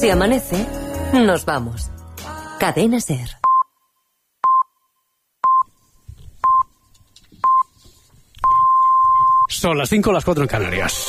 Si amanece, nos vamos. Cadena SER. Son las 5, las 4 en Canarias.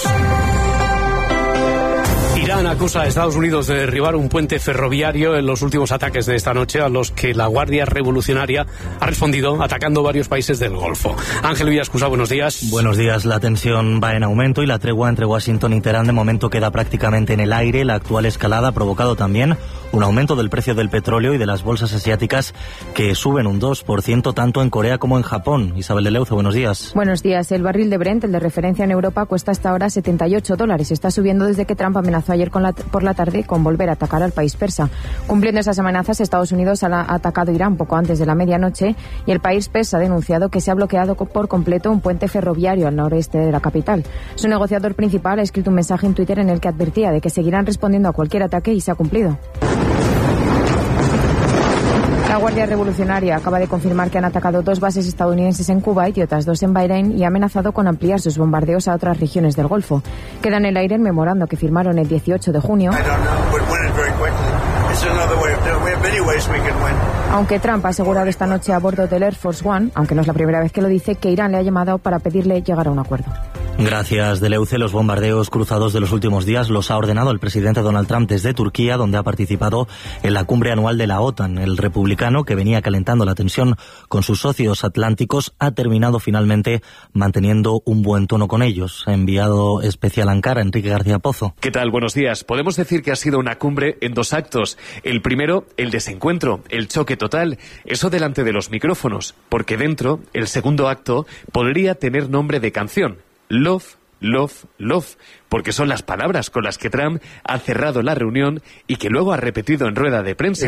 Irán acusa a Estados Unidos de derribar un puente ferroviario en los últimos ataques de esta noche, a los que la Guardia Revolucionaria ha respondido atacando varios países del Golfo. Ángel Villascusa, buenos días. Buenos días. La tensión va en aumento y la tregua entre Washington y Teherán de momento queda prácticamente en el aire. La actual escalada ha provocado también un aumento del precio del petróleo y de las bolsas asiáticas, que suben un 2% tanto en Corea como en Japón. Isabel de Leuce, buenos días. Buenos días. El barril de Brent, el de referencia en Europa, cuesta hasta ahora $78. Está subiendo desde que Trump amenazó ayer por la tarde con volver a atacar al país persa. Cumpliendo esas amenazas, Estados Unidos ha atacado Irán poco antes de la medianoche y el país persa ha denunciado que se ha bloqueado por completo un puente ferroviario al noreste de la capital. Su negociador principal ha escrito un mensaje en Twitter en el que advertía de que seguirán respondiendo a cualquier ataque y se ha cumplido. La Guardia Revolucionaria acaba de confirmar que han atacado 2 bases estadounidenses en Kuwait y otras 2 en Bahrein y ha amenazado con ampliar sus bombardeos a otras regiones del Golfo. Queda en el aire el memorando que firmaron el 18 de junio. Aunque Trump ha asegurado esta noche a bordo del Air Force One, aunque no es la primera vez que lo dice, que Irán le ha llamado para pedirle llegar a un acuerdo. Gracias, Deleuze. Los bombardeos cruzados de los últimos días los ha ordenado el presidente Donald Trump desde Turquía, donde ha participado en la cumbre anual de la OTAN. El republicano, que venía calentando la tensión con sus socios atlánticos, ha terminado finalmente manteniendo un buen tono con ellos. Ha enviado especial a Ankara, Enrique García Pozo. ¿Qué tal? Buenos días. Podemos decir que ha sido una cumbre en 2 actos. El primero, el desencuentro, el choque total. Eso delante de los micrófonos, porque dentro, el segundo acto podría tener nombre de canción. Love, love, love, porque son las palabras con las que Trump ha cerrado la reunión y que luego ha repetido en rueda de prensa,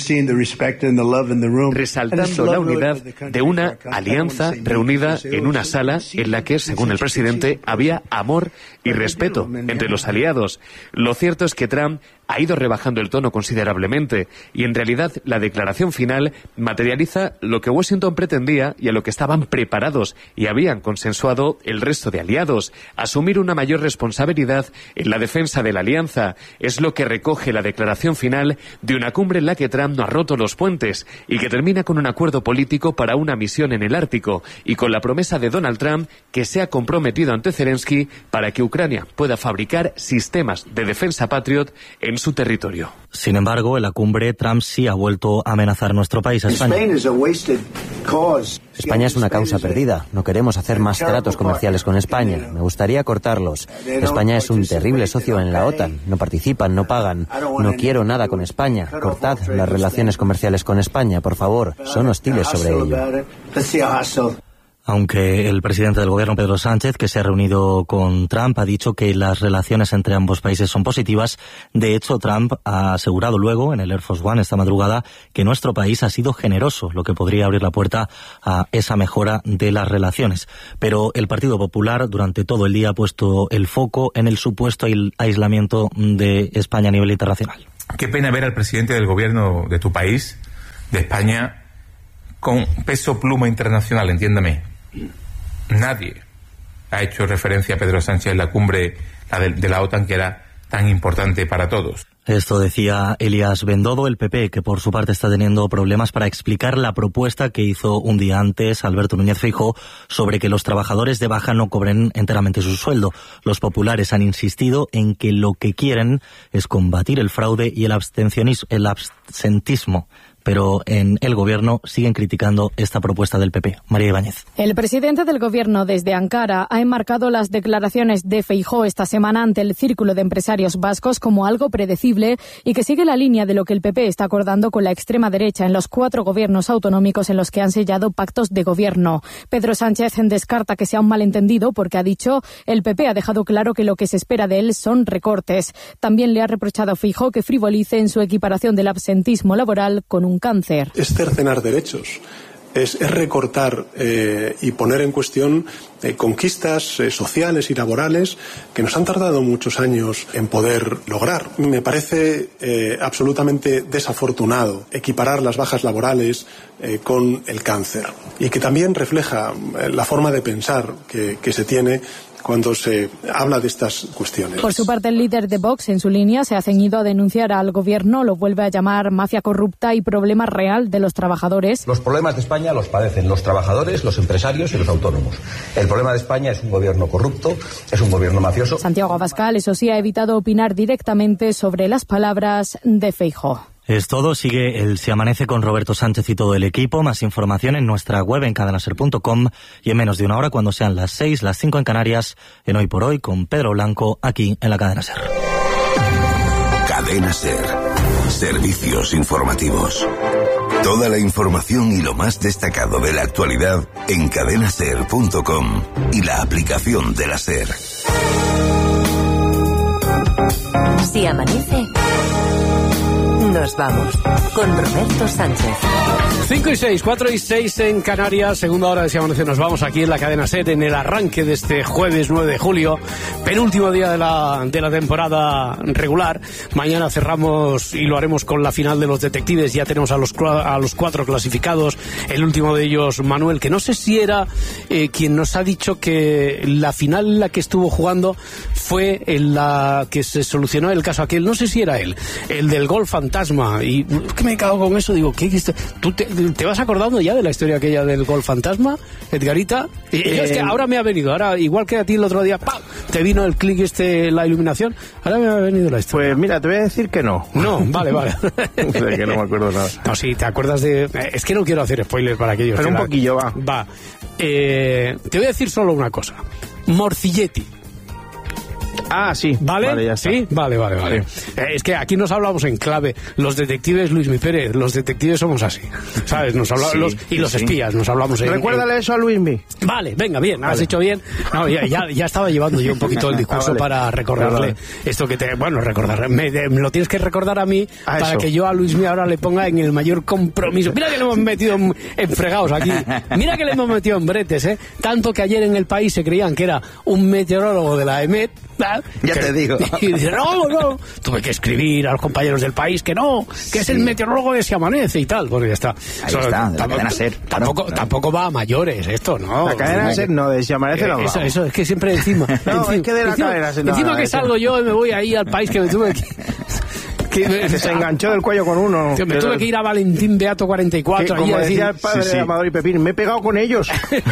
resaltando la unidad de una alianza reunida en una sala en la que, según el presidente, había amor y respeto entre los aliados. Lo cierto es que Trump ha ido rebajando el tono considerablemente y en realidad la declaración final materializa lo que Washington pretendía y a lo que estaban preparados y habían consensuado el resto de aliados: asumir una mayor responsabilidad en la defensa de la alianza. Es lo que recoge la declaración final de una cumbre en la que Trump no ha roto los puentes y que termina con un acuerdo político para una misión en el Ártico y con la promesa de Donald Trump que se ha comprometido ante Zelensky para que Ucrania pueda fabricar sistemas de defensa Patriot en su territorio. Sin embargo, en la cumbre Trump sí ha vuelto a amenazar nuestro país, a España. España es una causa perdida. No queremos hacer más tratos comerciales con España. Me gustaría cortarlos. España es un terrible socio en la OTAN. No participan, no pagan. No quiero nada con España. Cortad las relaciones comerciales con España, por favor. Son hostiles sobre ello. Aunque el presidente del gobierno, Pedro Sánchez, que se ha reunido con Trump, ha dicho que las relaciones entre ambos países son positivas. De hecho, Trump ha asegurado luego en el Air Force One esta madrugada que nuestro país ha sido generoso, lo que podría abrir la puerta a esa mejora de las relaciones. Pero el Partido Popular durante todo el día ha puesto el foco en el supuesto aislamiento de España a nivel internacional. Qué pena ver al presidente del gobierno de tu país, de España, con peso pluma internacional, entiéndame. Nadie ha hecho referencia a Pedro Sánchez en la cumbre de la OTAN, que era tan importante para todos. Esto decía Elías Bendodo, el PP, que por su parte está teniendo problemas para explicar la propuesta que hizo un día antes Alberto Núñez Feijóo sobre que los trabajadores de baja no cobren enteramente su sueldo. Los populares han insistido en que lo que quieren es combatir el fraude y el absentismo. Pero en el gobierno siguen criticando esta propuesta del PP. María Ibáñez. El presidente del gobierno desde Ankara ha enmarcado las declaraciones de Feijóo esta semana ante el Círculo de Empresarios Vascos como algo predecible y que sigue la línea de lo que el PP está acordando con la extrema derecha en los 4 gobiernos autonómicos en los que han sellado pactos de gobierno. Pedro Sánchez descarta que sea un malentendido porque, ha dicho, el PP ha dejado claro que lo que se espera de él son recortes. También le ha reprochado a Feijóo que frivolice en su equiparación del absentismo laboral con un cáncer. Es cercenar derechos, es recortar y poner en cuestión conquistas sociales y laborales que nos han tardado muchos años en poder lograr. Me parece absolutamente desafortunado equiparar las bajas laborales con el cáncer, y que también refleja la forma de pensar que se tiene cuando se habla de estas cuestiones. Por su parte, el líder de Vox, en su línea, se ha ceñido a denunciar al gobierno, lo vuelve a llamar mafia corrupta y problema real de los trabajadores. Los problemas de España los padecen los trabajadores, los empresarios y los autónomos. El problema de España es un gobierno corrupto, es un gobierno mafioso. Santiago Abascal, eso sí, ha evitado opinar directamente sobre las palabras de Feijóo. Es todo, sigue el Se Amanece con Roberto Sánchez y todo el equipo. Más información en nuestra web en cadenaser.com y en menos de una hora, cuando sean las 6, las 5 en Canarias, en Hoy por Hoy con Pedro Blanco, aquí en la Cadena Ser. Cadena Ser. Servicios informativos. Toda la información y lo más destacado de la actualidad en cadenaser.com y la aplicación de la Ser. Si amanece, nos vamos con Roberto Sánchez. 5 y 6, 4 y 6 en Canarias, segunda hora de Si Amanece. Nos vamos aquí en la Cadena SER en el arranque de este jueves 9 de julio, penúltimo día de la temporada regular. Mañana cerramos y lo haremos con la final de los detectives. Ya tenemos a los 4 clasificados, el último de ellos Manuel, que no sé si era quien nos ha dicho que la final en la que estuvo jugando fue en la que se solucionó el caso aquel, no sé si era él, el del gol fantasma. Y que me cago con eso, digo, ¿qué? ¿Tú te vas acordando ya de la historia aquella del gol fantasma, Edgarita? Y es que ahora me ha venido, ahora igual que a ti el otro día, ¡pam!, te vino el clic la iluminación, ahora me ha venido la historia. Pues mira, te voy a decir que no. No, vale. De que no me acuerdo nada. No, sí, te acuerdas de... Es que no quiero hacer spoilers para aquellos. Pero un poquillo, va. Va. Te voy a decir solo una cosa. Morcilletti. Ah, sí. ¿Vale? Ya está. Sí, vale. Sí. Es que aquí nos hablamos en clave. Los detectives, Luismi Pérez, los detectives somos así, ¿sabes? Nos hablamos, los espías, nos hablamos en... Recuérdale eso a Luismi. Vale, venga, bien, has hecho bien. No, ya estaba llevando yo un poquito el discurso para recordarle esto que te... Bueno, me lo tienes que recordar a mí para eso, que yo a Luismi ahora le ponga en el mayor compromiso. Mira que le hemos metido en fregados aquí. Mira que le hemos metido en bretes, ¿eh? Tanto que ayer en El País se creían que era un meteorólogo de la EMET. Ya te digo. Y dice, no, tuve que escribir a los compañeros del País que no, que es el meteorólogo de Si Amanece y tal. Bueno, ya está. Ahí está, de la Cadena Ser. Tampoco va a mayores esto, ¿no? La Cadena Ser no, de Si Amanece no. Eso es que siempre decimos. No, es que de la Cadena Ser. Encima que salgo yo y me voy ahí al País que me tuve que se enganchó del cuello con uno. Me tuve que ir a Valentín Beato 44. Como decía el padre de Amador y Pepín, me he pegado con ellos.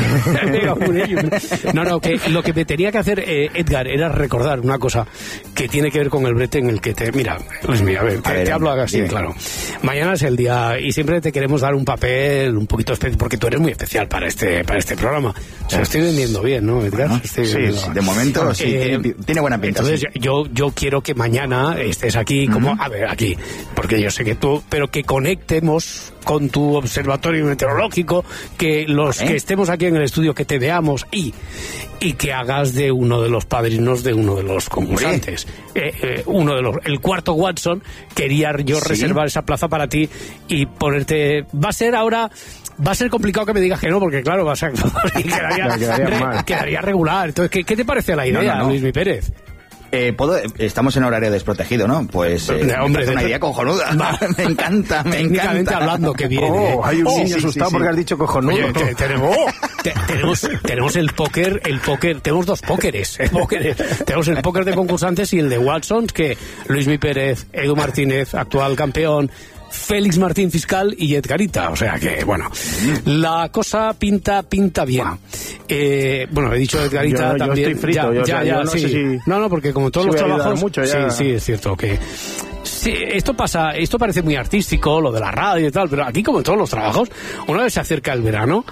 No, que lo que me tenía que hacer, Edgar, era recordar una cosa que tiene que ver con el brete en el que te... Mira, pues mira, a ver, te hablo así, dime. Claro. Mañana es el día y siempre te queremos dar un papel un poquito especial, porque tú eres muy especial para este programa. Se lo estoy vendiendo bien, ¿no, Edgar? Bueno, sí, de momento sí, tiene buena pinta. Entonces sí. yo quiero que mañana estés aquí como... A ver, aquí, porque yo sé que tú... Pero que conectemos con tu observatorio meteorológico, que los que estemos aquí en el estudio, que te veamos y que hagas de uno de los padrinos de uno de los concursantes. El cuarto Watson, quería yo reservar esa plaza para ti y ponerte... Va a ser complicado que me digas que no, porque claro, quedaría regular. Entonces, ¿qué te parece la idea, Luismi Pérez? Estamos en horario desprotegido, ¿no? Pues hombre, es una idea cojonuda. Me encanta. Técnicamente hablando, que viene. Hay un niño asustado porque has dicho cojonudo. Oye, tenemos el póker, tenemos dos pókeres. Tenemos el póker de concursantes y el de Watsons, que Luismi Pérez, Edu Martínez, actual campeón, Félix Martín, fiscal, y Edgarita. O sea que, bueno, la cosa pinta bien. Bueno, he dicho Edgarita también. Yo estoy frito. Ya, no sí. sé si... No, porque como todos los trabajos... Mucho ya. Sí, es cierto que... Sí, esto parece muy artístico, lo de la radio y tal, pero aquí, como en todos los trabajos, una vez se acerca el verano...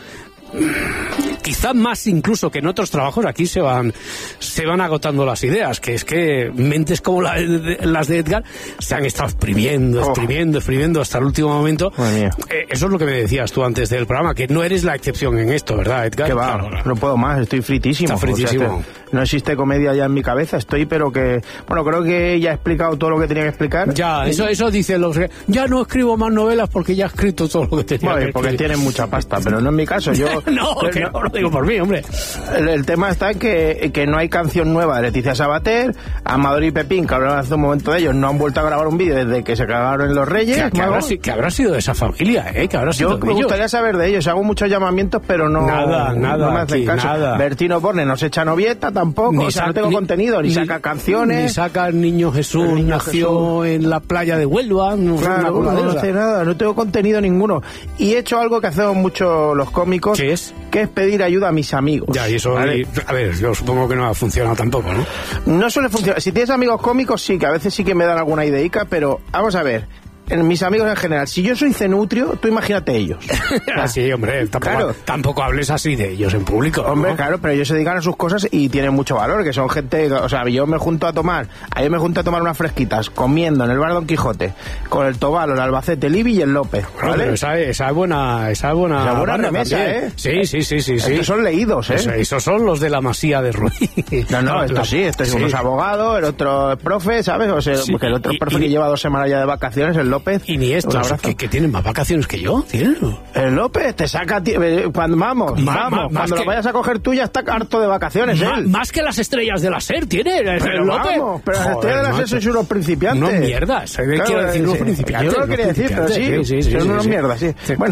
Quizá más incluso que en otros trabajos, aquí se van agotando las ideas, que es que mentes como las de Edgar se han estado exprimiendo hasta el último momento. Eso es lo que me decías tú antes del programa, que no eres la excepción en esto, ¿verdad, Edgar? Que va, claro. No puedo más, estoy fritísimo. Está fritísimo. O sea, no existe comedia ya en mi cabeza, pero que... Bueno, creo que ya he explicado todo lo que tenía que explicar. Ya, eso dicen los... Ya no escribo más novelas porque ya he escrito todo lo que tenía que escribir. Porque tienen mucha pasta, pero no en mi caso, yo... No lo digo por mí, hombre. El tema está en que no hay canción nueva de Leticia Sabater. Amador y Pepín, que hablaron hace un momento de ellos, no han vuelto a grabar un vídeo desde que se cagaron en Los Reyes. Que habrá sido de esa familia, que habrá sido. Yo me gustaría saber de ellos. Hago muchos llamamientos, pero no me hacen caso. Nada. Bertino Borne nos echa novieta tampoco, no tengo contenido, ni saca canciones. Ni saca el Niño Jesús, nació en la playa de Huelva. No hace nada, no tengo contenido ninguno. Y he hecho algo que hacemos mucho los cómicos. ¿Qué es? Que es pedir ayuda a mis amigos. Ya, y eso, ¿vale? A ver, yo supongo que no ha funcionado tampoco, ¿no? No suele funcionar. Si tienes amigos cómicos, sí, que a veces sí que me dan alguna ideica, pero vamos a ver. En mis amigos en general, si yo soy cenutrio, tú imagínate ellos. Sí, hombre, tampoco hables así de ellos en público, ¿no? Hombre, claro, pero ellos se dedican a sus cosas y tienen mucho valor, que son gente, o sea, ayer me junto a tomar unas fresquitas, comiendo en el bar Don Quijote, con el Tobalo, el Albacete, el Ibi y el López, ¿vale? Pero esa es buena remesa, ¿eh? Sí. Estos son leídos, ¿eh? Esos son los de la Masía de Ruiz. No, esto es unos abogados, el otro es profe, ¿sabes? O sea, porque el otro profe que lleva 2 semanas ya de vacaciones, el López. Y ni estos, que tienen más vacaciones que yo, ¿tienes? El López te saca... Cuando cuando lo vayas a coger tú ya está harto de vacaciones, él. Más que las estrellas de la SER tiene el López. Pero las estrellas de la SER sois unos principiantes. Unos mierdas, quiero decir unos principiantes. Yo no lo quería decir, pero sí, son unos mierdas, sí. Bueno,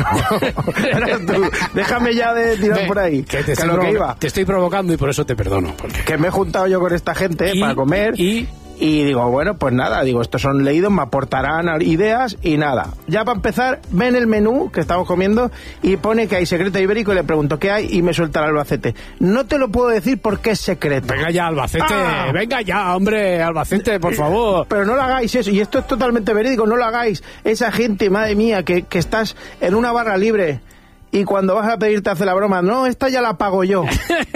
déjame ya de tirar por ahí. Que te estoy provocando y por eso te perdono. Que me he juntado yo con esta gente para comer y digo, bueno, pues nada, estos son leídos, me aportarán ideas y nada. Ya para empezar, ven el menú que estamos comiendo y pone que hay secreto ibérico y le pregunto qué hay y me suelta el Albacete. No te lo puedo decir porque es secreto. Venga ya, Albacete, venga ya, hombre, Albacete, por favor. Pero no lo hagáis eso, y esto es totalmente verídico, no lo hagáis. Esa gente, madre mía, que estás en una barra libre y cuando vas a pedir te hace la broma, no, esta ya la pago yo.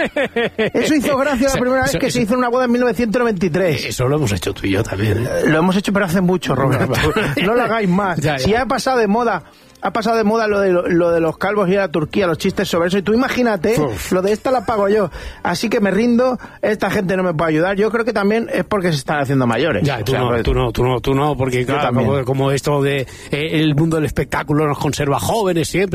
Eso hizo gracia la primera vez que se hizo una boda en 1993. Eso lo hemos hecho tú y yo también, ¿eh? Lo hemos hecho pero hace mucho, Roberto. No lo hagáis más. Ya. Si ha pasado de moda lo de los calvos ir a Turquía, los chistes sobre eso, y tú imagínate, lo de esta la pago yo. Así que me rindo, esta gente no me puede ayudar. Yo creo que también es porque se están haciendo mayores. Ya, tú no, porque claro, como esto de el mundo del espectáculo nos conserva jóvenes siempre.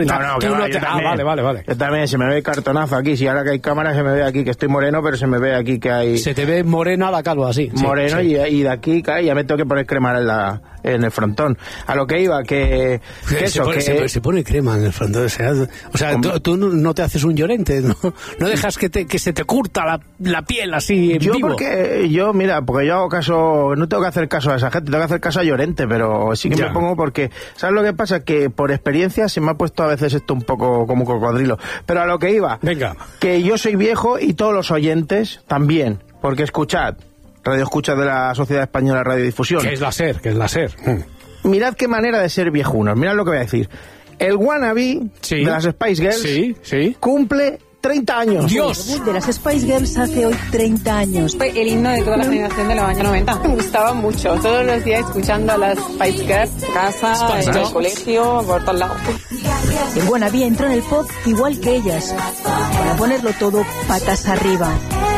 Vale. Yo también, se me ve cartonazo aquí, si ahora que hay cámaras se me ve aquí que estoy moreno, pero se me ve aquí que hay... Se te ve morena la calva, así. Moreno, sí. Y de aquí ya me tengo que poner crema en el frontón. A lo que iba, que eso... Se pone crema en el frontón. O sea, tú no te haces un Llorente, no dejas que se te curta la piel así en vivo. Porque yo hago caso, no tengo que hacer caso a esa gente, tengo que hacer caso a Llorente, pero sí que me pongo porque, ¿sabes lo que pasa? Que por experiencia se me ha puesto a veces esto un poco como un cocodrilo. Pero a lo que iba, venga, que yo soy viejo y todos los oyentes también, porque escuchad, Radio Escucha de la Sociedad Española de Radiodifusión. Que es la SER. Mirad qué manera de ser viejunos, mirad lo que voy a decir. El wannabe de las Spice Girls cumple 30 años. ¡Dios! El de las Spice Girls hace hoy 30 años. Fue el himno de toda la generación de los años 90. Me gustaba mucho. Todos los días escuchando a las Spice Girls en casa, en el colegio, por todos lados. El wannabe entró en el pop igual que ellas, para ponerlo todo patas arriba.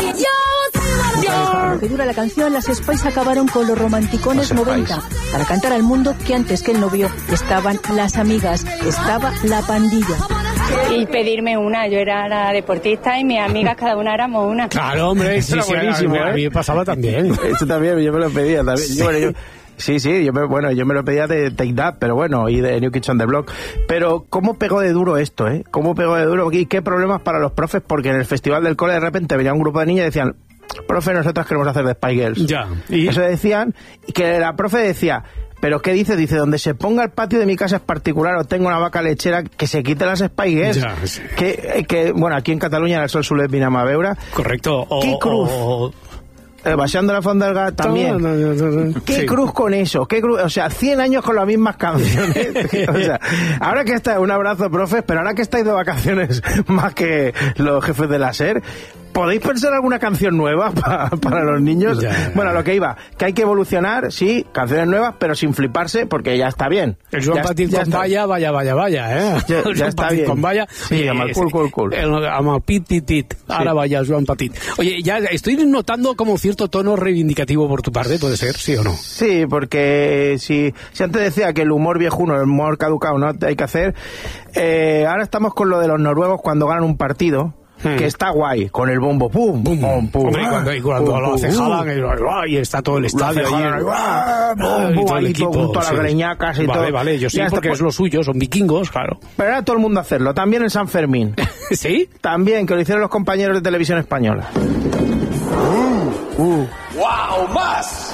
A lo que dura la canción, las Spice acabaron con los romanticones 90 para cantar al mundo que antes que el novio estaban las amigas, estaba la pandilla. Y pedirme una, yo era la deportista y mis amigas cada una éramos una. Claro, hombre, sí, buenísimo, a mí me pasaba también. Esto también, yo me lo pedía también. Yo me lo pedía de Take That, pero bueno, y de New Kids on the Block. Pero ¿cómo pegó de duro esto, eh? ¿Cómo pegó de duro? ¿Y qué problemas para los profes? Porque en el festival del cole de repente venía un grupo de niñas y decían, profe, nosotros queremos hacer de Spice Girls. Ya. Eso decían, y que la profe decía, ¿pero qué dice? Dice, donde se ponga el patio de mi casa es particular o tengo una vaca lechera, que se quite las Spice Girls. Ya, sí. Que bueno, aquí en Cataluña en el sol suele vinama veure. Correcto. ¿Qué cruz? Baixando la Fonda del Gat también. ¿Qué cruz con eso? ¿Qué cruz? O sea, 100 años con las mismas canciones. O sea, ahora que estáis, un abrazo, profes, pero ahora que estáis de vacaciones más que los jefes de la SER, ¿podéis pensar alguna canción nueva para los niños? Ya. Bueno, lo que iba, que hay que evolucionar, sí, canciones nuevas, pero sin fliparse, porque ya está bien. El Joan Petit con vaya, ¿eh? Ya está bien. Con vaya. Sí, amb el cool. Amb el pit. Ahora vaya, Joan Petit. Oye, ya estoy notando como cierto tono reivindicativo por tu parte, ¿puede ser? ¿Sí o no? Sí, porque si antes decía que el humor viejuno, el humor caducado no hay que hacer, ahora estamos con lo de los noruegos cuando ganan un partido, que está guay, con el bombo, pum. Hombre, y cuando lo hace Haaland, y está todo el estadio ahí, junto a las greñacas y todo. Vale, yo sí, porque es lo suyo, son vikingos, claro. Pero ahora todo el mundo hacerlo, también en San Fermín. ¿Sí? También, que lo hicieron los compañeros de Televisión Española. ¡Wow! ¡Más!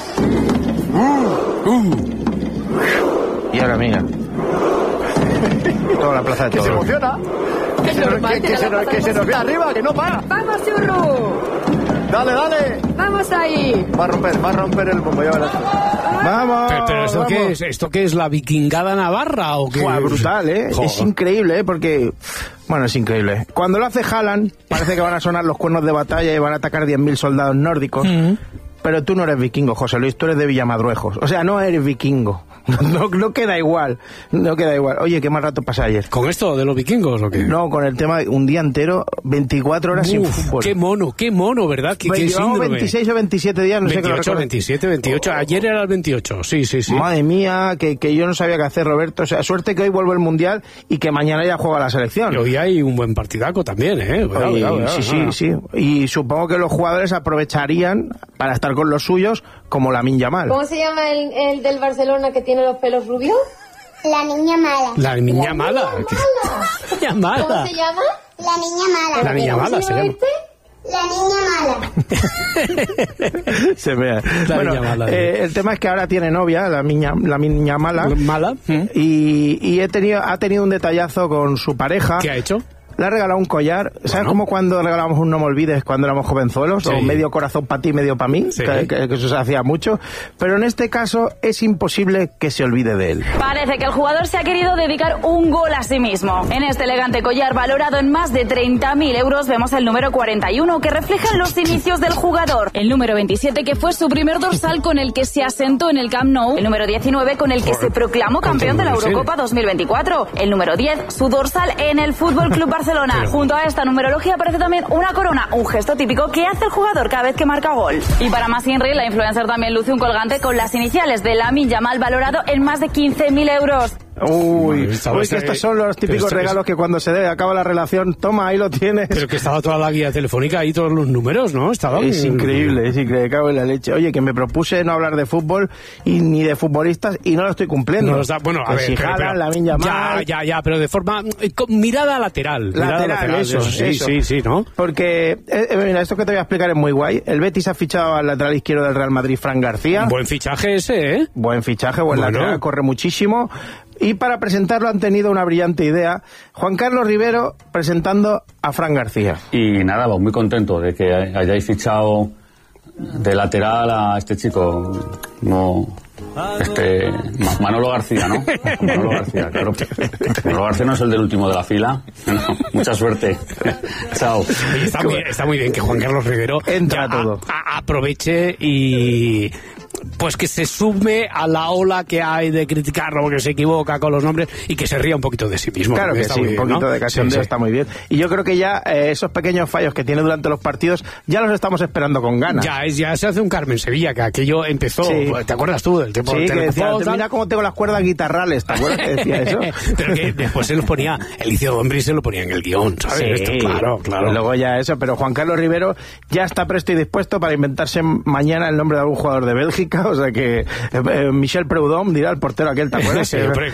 Y ahora mira. Toda la plaza de Que se toros. emociona. Que se nos ve arriba, que no para. ¡Vamos, churro! Dale, dale. ¡Vamos ahí! Va a romper el bombo, ya verás. ¡Vamos! Pero ¿esto vamos. qué es? ¿Esto qué es? ¿La vikingada navarra o qué? Fue brutal, ¿eh? Joder. Es increíble, ¿eh? Porque... Bueno, es increíble. Cuando lo hace Haaland, parece que van a sonar los cuernos de batalla y van a atacar 10.000 soldados nórdicos. Pero tú no eres vikingo, José Luis, tú eres de Villamadruejos. O sea, no eres vikingo. No queda igual. No queda igual. Oye, ¿qué más rato pasa ayer? ¿Con esto de los vikingos o qué? No, con el tema de un día entero, 24 horas sin fútbol. Qué mono, ¿verdad? ¿Qué Llevamos síndrome? 26 o 27 días, no sé qué lo 28, recuerdo. 27, 28. Ayer era el 28, sí. Madre mía, que yo no sabía qué hacer, Roberto. O sea, suerte que hoy vuelve el Mundial y que mañana ya juega la selección. Y hoy hay un buen partidaco también, ¿eh? Cuidado. Sí. Y supongo que los jugadores aprovecharían para estar con los suyos, como Lamine Yamal. ¿Cómo se llama el del Barcelona que tiene los pelos rubios? La niña mala. La niña mala. Niña mala. ¿Cómo se llama? La niña mala. La niña mala se llama. La niña mala. Se vea. La Bueno, niña mala, el tema es que ahora tiene novia, la niña mala. ¿Mala? Y ha tenido un detallazo con su pareja. ¿Qué ha hecho? Le ha regalado un collar. ¿Sabes cómo cuando regalábamos un No me olvides cuando éramos jovenzuelos? Sí. O medio corazón para ti, medio para mí. Sí. Que eso se hacía mucho. Pero en este caso es imposible que se olvide de él. Parece que el jugador se ha querido dedicar un gol a sí mismo. En este elegante collar valorado en más de 30.000 euros vemos el número 41 que refleja los inicios del jugador. El número 27 que fue su primer dorsal con el que se asentó en el Camp Nou. El número 19 con el que se proclamó campeón de la Eurocopa 2024. El número 10 su dorsal en el Fútbol Club Barcelona. Junto a esta numerología aparece también una corona, un gesto típico que hace el jugador cada vez que marca gol. Y para más Inri, la influencer también luce un colgante con las iniciales de Lamine Yamal valorado en más de 15.000 euros. Uy, que estos son los típicos regalos que cuando se acaba la relación, toma, ahí lo tienes. Pero que estaba toda la guía telefónica ahí, todos los números, ¿no? Es increíble, cago en la leche. Oye, que me propuse no hablar de fútbol y ni de futbolistas y no lo estoy cumpliendo. No, bueno, a ver, Lamine Yamal. Ya, pero de forma con mirada lateral. Eso. Sí, ¿no? Porque, mira, esto que te voy a explicar es muy guay. El Betis ha fichado al lateral izquierdo del Real Madrid, Fran García. Buen fichaje ese, ¿eh? Buen fichaje, buen lateral, corre muchísimo. Y para presentarlo han tenido una brillante idea. Juan Carlos Rivero presentando a Fran García. Y nada, pues muy contento de que hayáis fichado de lateral a este chico, Manolo García, ¿no? Manolo García, claro. Manolo García no es el del último de la fila. No, mucha suerte. Chao. Está muy bien que Juan Carlos Rivero entra todo. Aproveche y pues que se sume a la ola que hay de criticarlo porque se equivoca con los nombres y que se ría un poquito de sí mismo. Claro que sí, un poquito de cachondeo está muy bien. Y yo creo que ya esos pequeños fallos que tiene durante los partidos ya los estamos esperando con ganas. Ya se hace un Carmen Sevilla, que aquello empezó, ¿te acuerdas tú del tiempo? Sí, que decía, mira cómo tengo las cuerdas guitarrales, ¿te acuerdas que decía eso? Pero que después se los ponía, Elicio Dombris se lo ponía en el guión, ¿sabes? Sí, esto, claro. Y luego ya eso, pero Juan Carlos Rivero ya está presto y dispuesto para inventarse mañana el nombre de algún jugador de Bélgica, o sea que Michel Preud'homme dirá el portero aquel, ¿te acuerdas? Sí, hombre,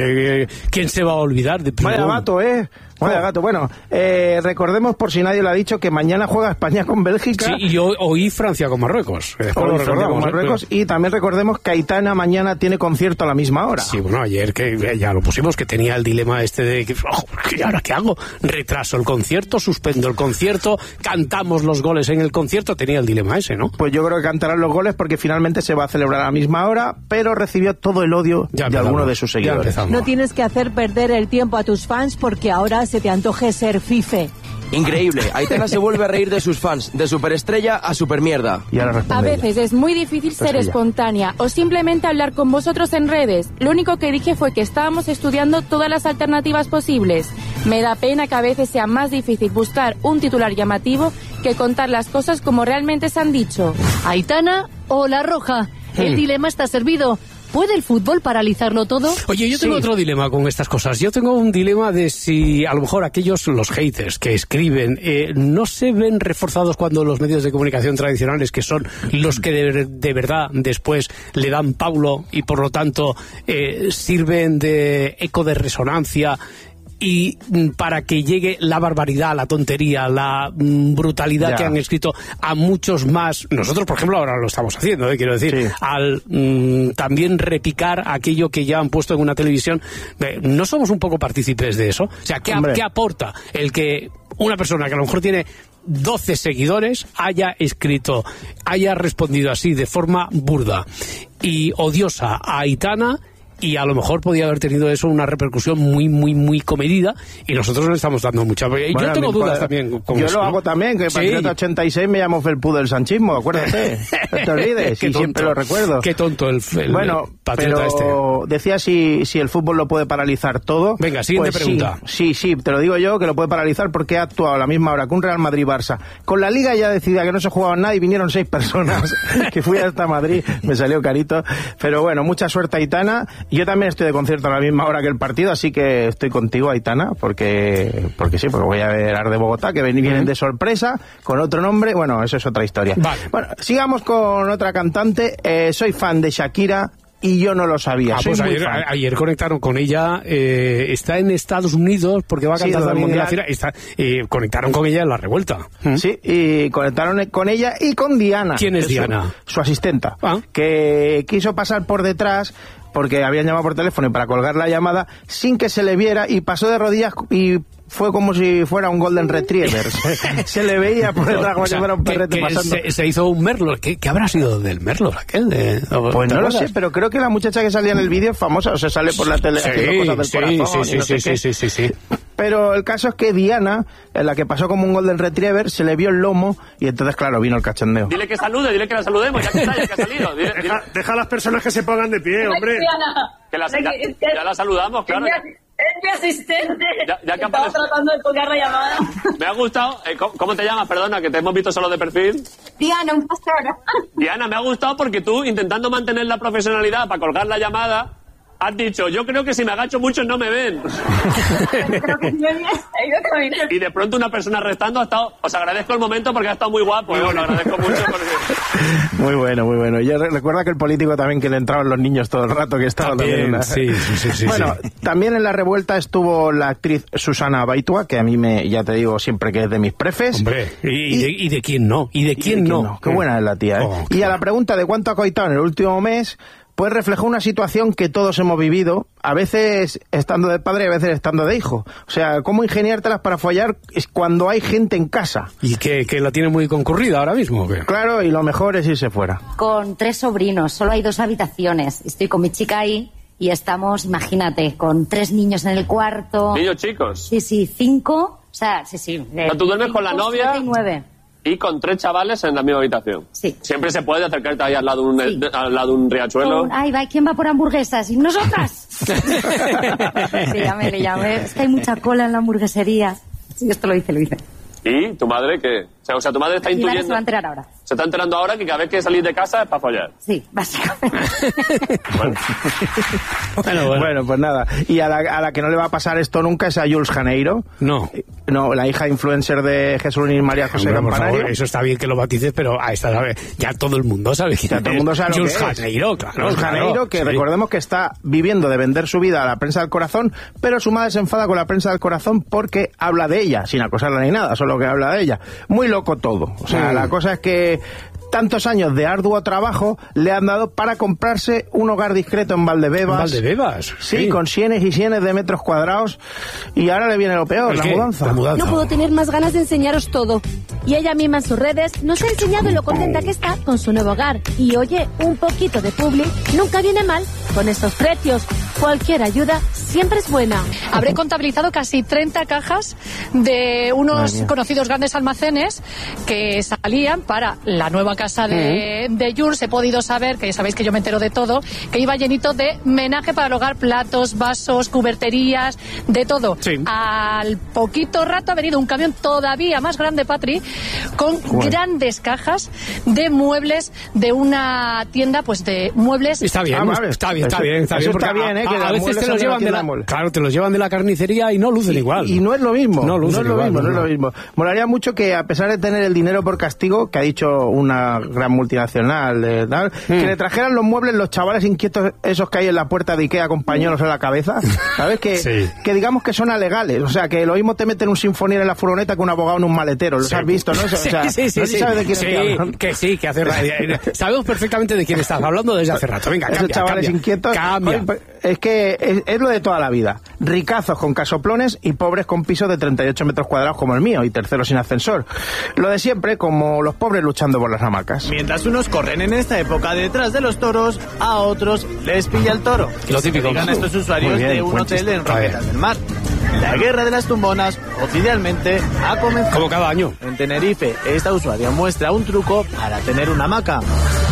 ¿quién se va a olvidar de Preud'homme? Vaya gato, Vaya gato. Bueno, recordemos, por si nadie lo ha dicho, que mañana juega España con Bélgica. Sí, y hoy Francia con Marruecos. Hoy Francia con Marruecos. Y también recordemos que Aitana mañana tiene concierto a la misma hora. Sí, bueno, ayer que ya lo pusimos, que tenía el dilema este de que, ¿y ahora qué hago? Retraso el concierto, suspendo el concierto, cantamos los goles en el concierto. Tenía el dilema ese, ¿no? Pues yo creo que cantarán los goles porque finalmente se va a celebrar a la misma hora, pero recibió todo el odio de alguno de sus seguidores. No tienes que hacer perder el tiempo a tus fans porque ahora se te antoje ser fife. Increíble, Aitana se vuelve a reír de sus fans, de superestrella a supermierda. Y ahora a veces es muy difícil ser espontánea o simplemente hablar con vosotros en redes. Lo único que dije fue que estábamos estudiando todas las alternativas posibles. Me da pena que a veces sea más difícil buscar un titular llamativo que contar las cosas como realmente se han dicho. Aitana o La Roja, el dilema está servido. ¿Puede el fútbol paralizarlo todo? Oye, yo tengo otro dilema con estas cosas. Yo tengo un dilema de si a lo mejor los haters que escriben, no se ven reforzados cuando los medios de comunicación tradicionales, que son los que de verdad después le dan paulo y por lo tanto sirven de eco de resonancia, y para que llegue la barbaridad, la tontería, la brutalidad que han escrito a muchos más. Nosotros, por ejemplo, ahora lo estamos haciendo, quiero decir, al también repicar aquello que ya han puesto en una televisión. ¿No somos un poco partícipes de eso? O sea, ¿qué aporta el que una persona que a lo mejor tiene 12 seguidores haya escrito, haya respondido así de forma burda y odiosa a Aitana? Y a lo mejor podía haber tenido eso una repercusión muy, muy, muy comedida, y nosotros le estamos dando mucha... Bueno, yo tengo dudas también con yo eso, lo hago también, que para el 86 me llamo Felpudo del sanchismo, acuérdate. No te olvides, y siempre lo recuerdo. Qué tonto el patriota pero decía si el fútbol lo puede paralizar todo. Venga, siguiente pregunta. Sí, te lo digo yo, que lo puede paralizar porque ha actuado a la misma hora que un Real Madrid-Barça. Con la Liga ya decidía que no se jugaba nada y vinieron 6 personas, que fui hasta Madrid, me salió carito. Pero bueno, mucha suerte, Aitana. Yo también estoy de concierto a la misma hora que el partido, así que estoy contigo, Aitana, porque voy a ver Ar de Bogotá, que vienen de sorpresa, con otro nombre. Bueno, eso es otra historia. Vale. Bueno, sigamos con otra cantante. Soy fan de Shakira y yo no lo sabía. Pues ayer conectaron con ella, está en Estados Unidos porque va a cantar también en la final. Conectaron con ella en La Revuelta. Sí, y conectaron con ella y con Diana. ¿Quién es Diana? Su asistenta, que quiso pasar por detrás porque habían llamado por teléfono y para colgar la llamada sin que se le viera, y pasó de rodillas y fue como si fuera un Golden Retriever. Se le veía por detrás como si fuera un perrete pasando. Se hizo un Merlot. ¿Qué habrá sido del Merlot aquel? Pues no lo sé, pero creo que la muchacha que salía en el vídeo es famosa, o sea, sale por la tele haciendo cosas del corazón. Sí. Pero el caso es que Diana, en la que pasó como un Golden Retriever, se le vio el lomo y entonces, claro, vino el cachondeo. Dile que salude, dile que la saludemos, ya que está, ya que ha salido. Deja a las personas que se pongan de pie, hombre. Ya la saludamos, claro. Es mi asistente. Ya que estaba tratando de colgar la llamada. Me ha gustado. ¿Cómo te llamas? Perdona, que te hemos visto solo de perfil. Diana, un pastor. Diana, me ha gustado porque tú, intentando mantener la profesionalidad para colgar la llamada, has dicho, yo creo que si me agacho muchos no me ven. Y de pronto una persona restando ha estado... Os agradezco el momento porque ha estado muy guapo. Lo agradezco mucho porque... Muy bueno. Y recuerda que el político también, que le entraban los niños todo el rato, que estaba también... Sí. Bueno, también en La Revuelta estuvo la actriz Susana Baitua, que a mí ya te digo siempre que es de mis prefes. Hombre, ¿y de quién no? ¿Y de quién no? Qué buena es la tía, ¿eh? Y a la pregunta de cuánto ha coitado en el último mes... pues reflejó una situación que todos hemos vivido, a veces estando de padre y a veces estando de hijo. O sea, cómo ingeniártelas para follar cuando hay gente en casa. ¿Y que la tiene muy concurrida ahora mismo? ¿Qué? Claro, y lo mejor es irse fuera. Con 3 sobrinos, solo hay 2 habitaciones. Estoy con mi chica ahí y estamos, imagínate, con 3 niños en el cuarto. ¿Niños chicos? Sí, 5. O sea, sí. ¿Tú duermes con la novia? 7 y 9. Y con 3 chavales en la misma habitación. Sí. Siempre se puede acercarte ahí al lado de un riachuelo. Ay, va, ¿quién va por hamburguesas? ¿Y nosotras? Sí, llamé. Es que hay mucha cola en la hamburguesería. Sí, esto lo hice. ¿Y tu madre qué? O sea, tu madre está intuyendo... Se va a enterar ahora. Se está enterando ahora que cada vez que salís de casa es para follar. Sí, básicamente. Bueno, pues nada. Y a la que no le va a pasar esto nunca es a Jules Janeiro. No, la hija influencer de Jesús Luis María José Campanario. Por favor, eso está bien que lo bautices, pero a esta ya todo el mundo sabe quién es. Todo el mundo sabe Jules Janeiro, claro. Jules Janeiro, que recordemos que está viviendo de vender su vida a la prensa del corazón, pero su madre se enfada con la prensa del corazón porque habla de ella, sin acosarla ni nada, solo que habla de ella. Muy loco todo. O sea, la cosa es que tantos años de arduo trabajo le han dado para comprarse un hogar discreto en Valdebebas. ¿En Valdebebas? Sí, con cienes y cienes de metros cuadrados. Y ahora le viene lo peor, la mudanza. No puedo tener más ganas de enseñaros todo. Y ella misma en sus redes nos ha enseñado lo contenta que está con su nuevo hogar. Y oye, un poquito de publi nunca viene mal. Con estos precios, cualquier ayuda siempre es buena. Habré contabilizado casi 30 cajas de unos conocidos grandes almacenes que salían para la nueva casa de Jules. He podido saber, que sabéis que yo me entero de todo, que iba llenito de menaje para el hogar, platos, vasos, cuberterías, de todo. Sí. Al poquito rato ha venido un camión todavía más grande, Patri, con grandes cajas de muebles de una tienda, pues de muebles. Está bien, está bien. Está bien, a veces te los llevan de la... Claro, te los llevan de la carnicería y no lucen igual. Y no es lo mismo. No es lo mismo. Molaría mucho que, a pesar de tener el dinero por castigo, que ha dicho una gran multinacional, que le trajeran los muebles los chavales inquietos esos que hay en la puerta de Ikea con pañuelos en la cabeza, ¿sabes? Que digamos que son alegales, o sea, que lo mismo te meten un sinfonier en la furgoneta que un abogado en un maletero, los has visto, ¿no? O sea, sí. ¿sabes de quién estoy hablando? Que hace sabemos perfectamente de quién estás hablando desde hace rato. Venga, esos chavales inquietos, es que es lo de toda la vida. Ricazos con casoplones y pobres con pisos de 38 metros cuadrados como el mío y terceros sin ascensor. Lo de siempre, como los pobres luchando por las hamacas. Mientras unos corren en esta época detrás de los toros, a otros les pilla el toro. Lo típico. Digan estos usuarios de un hotel en Roquetas del Mar. La guerra de las tumbonas oficialmente ha comenzado. Como cada año. En Tenerife, esta usuaria muestra un truco para tener una hamaca.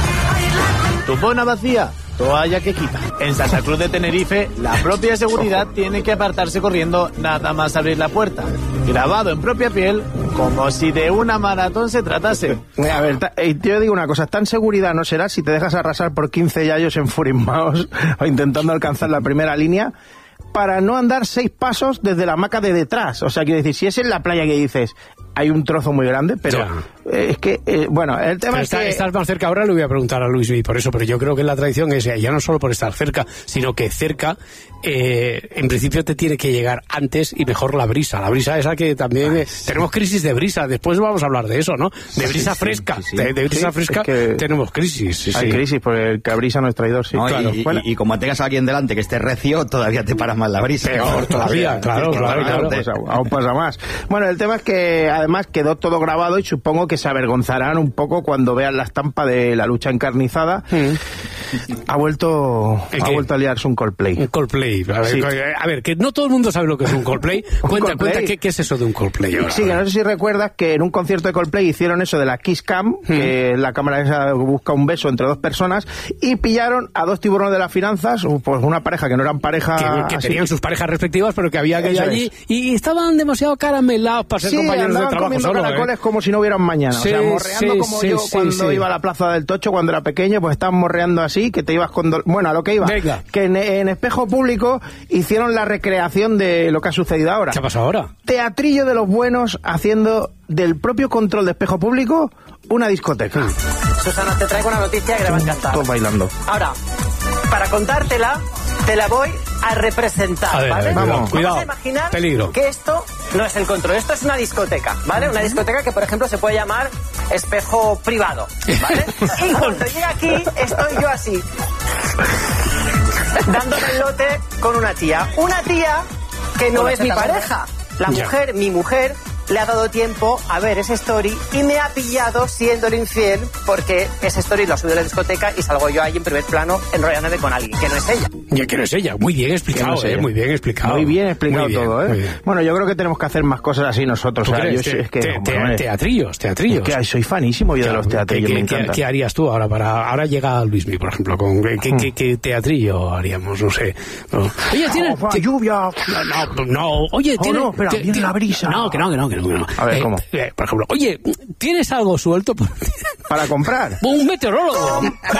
Tumbona vacía, toalla que quita. En Santa Cruz de Tenerife, la propia seguridad tiene que apartarse corriendo nada más abrir la puerta. Grabado en propia piel, como si de una maratón se tratase. A ver, yo digo una cosa, tan seguridad no será si te dejas arrasar por 15 yayos enfurismados o intentando alcanzar la primera línea para no andar 6 pasos desde la hamaca de detrás. O sea, quiero decir, si es en la playa que dices, hay un trozo muy grande, pero es que, bueno, el tema es que... Estás más cerca ahora, le voy a preguntar a Luis por eso, pero yo creo que la tradición es ya no solo por estar cerca, sino que cerca, en principio te tiene que llegar antes y mejor la brisa esa que también... tenemos crisis de brisa, después vamos a hablar de eso, ¿no? De brisa fresca, de brisa fresca tenemos crisis. Hay crisis, porque el que brisa no es traidor, sí. No, claro. Y como tengas a alguien delante que esté recio, todavía te paras más la brisa. Peor todavía, claro. Pues aún pasa más. Bueno, el tema es que además quedó todo grabado y supongo que se avergonzarán un poco cuando vean la estampa de la lucha encarnizada. Ha vuelto a liarse un Coldplay. Un Coldplay. A ver, que no todo el mundo sabe lo que es un Coldplay. Cuenta, ¿qué es eso de un Coldplay? Ahora? Sí, que no sé si recuerdas que en un concierto de Coldplay hicieron eso de la Kiss Cam, que la cámara esa busca un beso entre dos personas, y pillaron a 2 tiburones de las finanzas, pues una pareja que no eran pareja... Que tenían sus parejas respectivas, pero que había aquello allí, y estaban demasiado caramelados para ser compañeros de trabajo comiendo caracoles como si no hubiera un mañana. O sea, morreando como yo cuando iba a la Plaza del Tocho cuando era pequeño, pues estaban morreando así, que te ibas con... Bueno, a lo que iba. Venga. Que en Espejo Público hicieron la recreación de lo que ha sucedido ahora. ¿Qué ha pasado ahora? Teatrillo de los buenos haciendo del propio control de Espejo Público una discoteca. Susana, te traigo una noticia que le va a encantar. Todos bailando. Ahora, para contártela, te la voy a representar, a ver, ¿vale? Cuidado. Vamos a imaginar que esto no es el control, esto es una discoteca, ¿vale? Una discoteca que, por ejemplo, se puede llamar espejo privado, ¿vale? Y cuando llega aquí, estoy yo así, dándome el lote con una tía. Una tía que no es mi pareja. La mujer, mi mujer, le ha dado tiempo a ver ese story y me ha pillado siendo el infiel porque ese story lo ha subido a la discoteca y salgo yo ahí en primer plano enrollándome con alguien que no es ella. Ya que no es ella, muy bien explicado, muy bien explicado. Muy bien explicado todo, ¿eh? Bueno, yo creo que tenemos que hacer más cosas así nosotros. O sea, teatrillos. Es que soy fanísimo yo de los teatrillos, me encanta. ¿Qué harías tú ahora ahora llega Luismi, por ejemplo, con qué teatrillo haríamos? No sé. No. Oye, tienes lluvia. No, oye, tienes espera, viene la brisa. No, que no. A ver, ¿cómo? Por ejemplo, oye, ¿tienes algo suelto para comprar? Un meteorólogo.